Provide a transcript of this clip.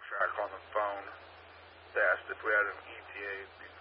track on the phone. They asked if we had an ETA